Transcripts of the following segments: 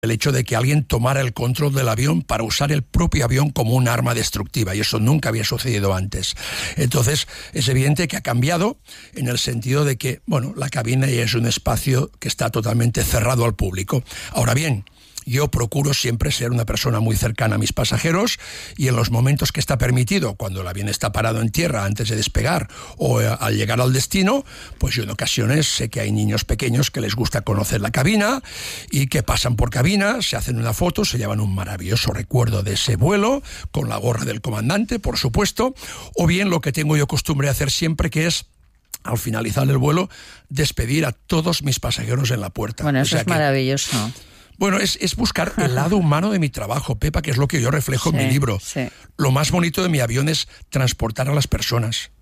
el hecho de que alguien tomara el control del avión para usar el propio avión como un arma destructiva, y eso nunca había sucedido antes. Entonces, es evidente que ha cambiado en el sentido de que, bueno, la cabina ya es un espacio que está totalmente cerrado al público. Ahora bien, yo procuro siempre ser una persona muy cercana a mis pasajeros, y en los momentos que está permitido, cuando el avión está parado en tierra antes de despegar o al llegar al destino, pues yo en ocasiones sé que hay niños pequeños que les gusta conocer la cabina y que pasan por cabina, se hacen una foto, se llevan un maravilloso recuerdo de ese vuelo, con la gorra del comandante, por supuesto, o bien lo que tengo yo costumbre de hacer siempre, que es, al finalizar el vuelo, despedir a todos mis pasajeros en la puerta. Bueno, eso es maravilloso. Bueno, es buscar el lado humano de mi trabajo, Pepa, que es lo que yo reflejo en mi libro. Sí. Lo más bonito de mi avión es transportar a las personas.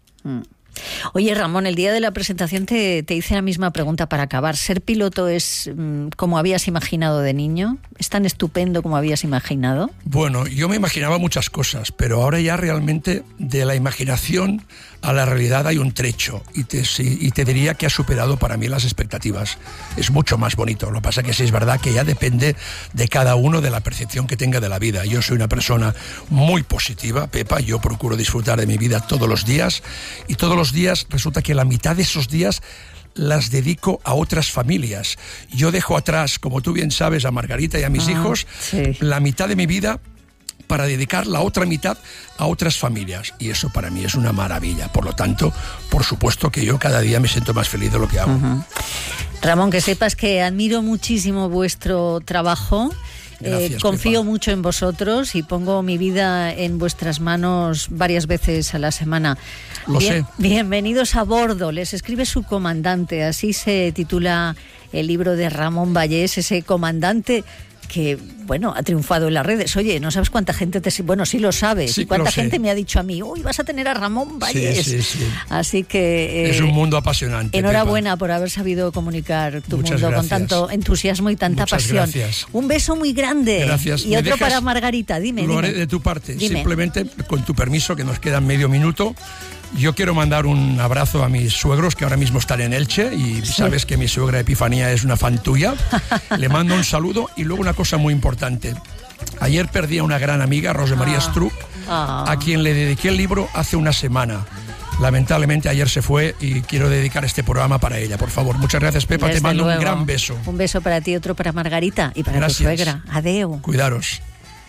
Oye, Ramón, el día de la presentación te hice la misma pregunta para acabar. ¿Ser piloto es como habías imaginado de niño? ¿Es tan estupendo como habías imaginado? Bueno, yo me imaginaba muchas cosas, pero ahora ya realmente de la imaginación a la realidad hay un trecho, y te diría que ha superado para mí las expectativas. Es mucho más bonito. Lo que pasa es que sí es verdad que ya depende de cada uno, de la percepción que tenga de la vida. Yo soy una persona muy positiva, Pepa. Yo procuro disfrutar de mi vida todos los días, y todos los días resulta que la mitad de esos días las dedico a otras familias. Yo dejo atrás, como tú bien sabes, a Margarita y a mis hijos, sí, la mitad de mi vida para dedicar la otra mitad a otras familias, y eso para mí es una maravilla. Por lo tanto, por supuesto que yo cada día me siento más feliz de lo que hago. Ramón, que sepas que admiro muchísimo vuestro trabajo. Gracias, confío Pepa. mucho en vosotros y pongo mi vida en vuestras manos varias veces a la semana. Lo sé. Bienvenidos a bordo, les escribe su comandante, así se titula el libro de Ramón Vallés, ese comandante que, bueno, ha triunfado en las redes. Oye, ¿no sabes cuánta gente te... Bueno, sí lo sabes. Sí, ¿Cuánta gente me ha dicho a mí, uy, vas a tener a Ramón Vallés? Sí. Así que... es un mundo apasionante. Enhorabuena, Pepa, por haber sabido comunicar tu muchas mundo gracias. con tanto entusiasmo y tanta Muchas pasión. Gracias. Un beso muy grande. Gracias. Y otro para Margarita. Dime. Lo haré de tu parte. Dime. Simplemente, con tu permiso, que nos queda medio minuto, yo quiero mandar un abrazo a mis suegros que ahora mismo están en Elche, y sabes que mi suegra Epifanía es una fan tuya. Le mando un saludo, y luego una cosa muy importante. Ayer perdí a una gran amiga, Rosa María Struck, a quien le dediqué el libro hace una semana. Lamentablemente ayer se fue, y quiero dedicar este programa para ella. Por favor, muchas gracias, Pepa. Desde te mando luego. Un gran beso. Un beso para ti, otro para Margarita y para tu suegra. Adeu. Cuidaros.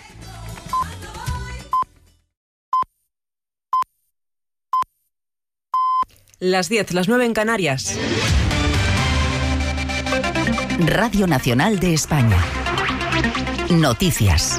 Las 10, las 9 en Canarias. Radio Nacional de España. Noticias.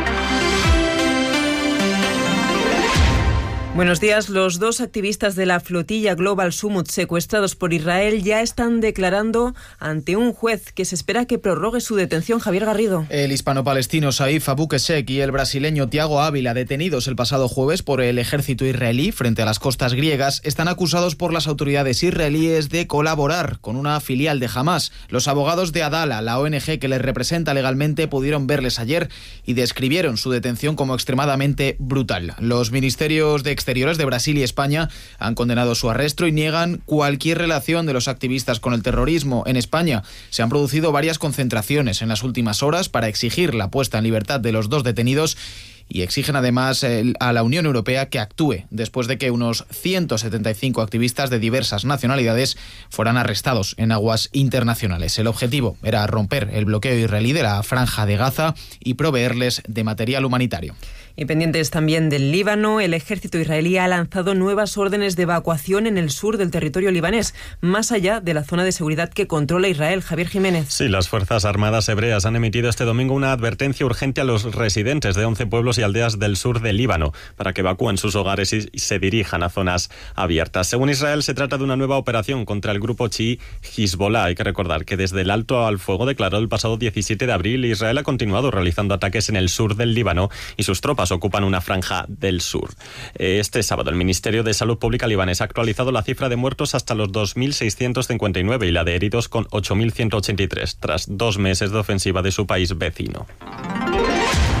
Buenos días. Los dos activistas de la flotilla Global Summit secuestrados por Israel ya están declarando ante un juez que se espera que prorrogue su detención. Javier Garrido. El hispano-palestino Saif Abu Qeshek y el brasileño Thiago Ávila, detenidos el pasado jueves por el ejército israelí frente a las costas griegas, están acusados por las autoridades israelíes de colaborar con una filial de Hamás. Los abogados de Adala, la ONG que les representa legalmente, pudieron verles ayer y describieron su detención como extremadamente brutal. Los ministerios de Exteriores de Brasil y España han condenado su arresto y niegan cualquier relación de los activistas con el terrorismo. En España se han producido varias concentraciones en las últimas horas para exigir la puesta en libertad de los dos detenidos, y exigen además a la Unión Europea que actúe después de que unos 175 activistas de diversas nacionalidades fueran arrestados en aguas internacionales. El objetivo era romper el bloqueo israelí de la Franja de Gaza y proveerles de material humanitario. Y pendientes también del Líbano, el ejército israelí ha lanzado nuevas órdenes de evacuación en el sur del territorio libanés, más allá de la zona de seguridad que controla Israel. Javier Jiménez. Sí, las Fuerzas Armadas hebreas han emitido este domingo una advertencia urgente a los residentes de 11 pueblos y aldeas del sur del Líbano para que evacúen sus hogares y se dirijan a zonas abiertas. Según Israel, se trata de una nueva operación contra el grupo chií Hezbollah. Hay que recordar que desde el alto al fuego declarado el pasado 17 de abril, Israel ha continuado realizando ataques en el sur del Líbano y sus tropas ocupan una franja del sur. Este sábado el Ministerio de Salud Pública libanés ha actualizado la cifra de muertos hasta los 2.659 y la de heridos con 8.183 tras 2 meses de ofensiva de su país vecino.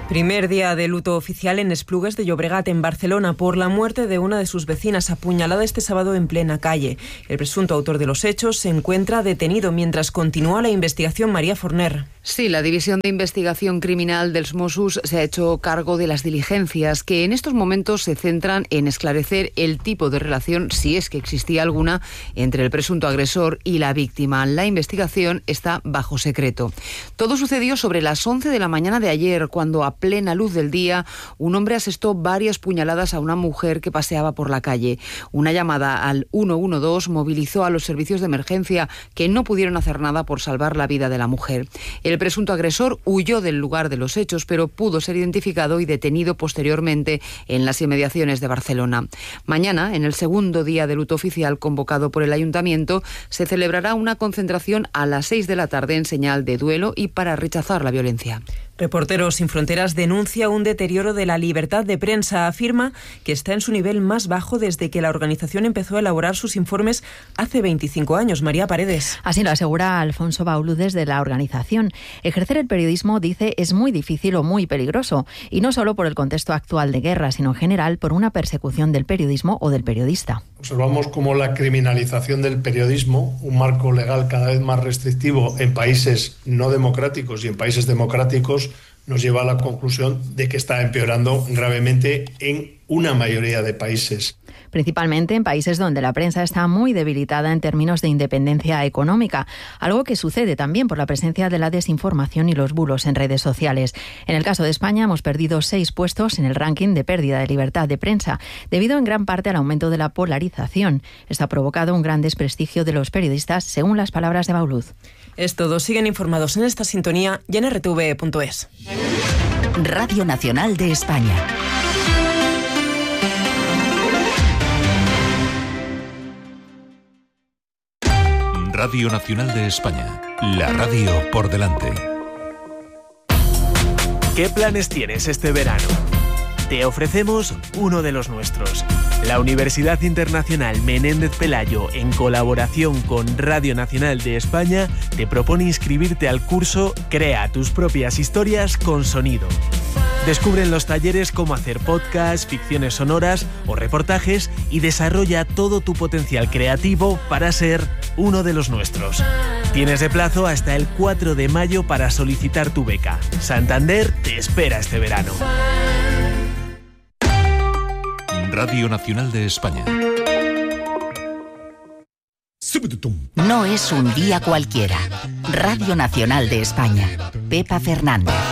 Primer día de luto oficial en Esplugues de Llobregat, en Barcelona, por la muerte de una de sus vecinas apuñalada este sábado en plena calle. El presunto autor de los hechos se encuentra detenido mientras continúa la investigación. María Forner. Sí, la División de Investigación Criminal dels Mossos se ha hecho cargo de las diligencias que en estos momentos se centran en esclarecer el tipo de relación, si es que existía alguna, entre el presunto agresor y la víctima. La investigación está bajo secreto. Todo sucedió sobre las 11 de la mañana de ayer, cuando a plena luz del día un hombre asestó varias puñaladas a una mujer que paseaba por la calle. Una llamada al 112 movilizó a los servicios de emergencia, que no pudieron hacer nada por salvar la vida de la mujer. El presunto agresor huyó del lugar de los hechos, pero pudo ser identificado y detenido posteriormente en las inmediaciones de Barcelona. Mañana, en el segundo día de luto oficial convocado por el Ayuntamiento, se celebrará una concentración a las 6 de la tarde en señal de duelo y para rechazar la violencia. Reporteros Sin Fronteras denuncia un deterioro de la libertad de prensa. Afirma que está en su nivel más bajo desde que la organización empezó a elaborar sus informes hace 25 años. María Paredes. Así lo asegura Alfonso Baulu desde la organización. Ejercer el periodismo, dice, es muy difícil o muy peligroso. Y no solo por el contexto actual de guerra, sino en general por una persecución del periodismo o del periodista. Observamos cómo la criminalización del periodismo, un marco legal cada vez más restrictivo en países no democráticos y en países democráticos, nos lleva a la conclusión de que está empeorando gravemente en una mayoría de países. Principalmente en países donde la prensa está muy debilitada en términos de independencia económica, algo que sucede también por la presencia de la desinformación y los bulos en redes sociales. En el caso de España hemos perdido 6 puestos en el ranking de pérdida de libertad de prensa, debido en gran parte al aumento de la polarización. Esto ha provocado un gran desprestigio de los periodistas, según las palabras de Bauluz. Es todo. Siguen informados en esta sintonía y en rtv.es. Radio Nacional de España. Radio Nacional de España, la radio por delante. ¿Qué planes tienes este verano? Te ofrecemos uno de los nuestros. La Universidad Internacional Menéndez Pelayo, en colaboración con Radio Nacional de España, te propone inscribirte al curso Crea tus propias historias con sonido. Descubre en los talleres cómo hacer podcasts, ficciones sonoras o reportajes y desarrolla todo tu potencial creativo para ser uno de los nuestros. Tienes de plazo hasta el 4 de mayo para solicitar tu beca. Santander te espera este verano. Radio Nacional de España. No es un día cualquiera. Radio Nacional de España. Pepa Fernández.